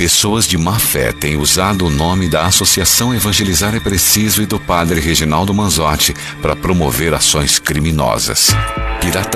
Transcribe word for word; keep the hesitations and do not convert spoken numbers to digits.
Pessoas de má fé têm usado o nome da Associação Evangelizar é Preciso e do padre Reginaldo Manzotti para promover ações criminosas. Pirata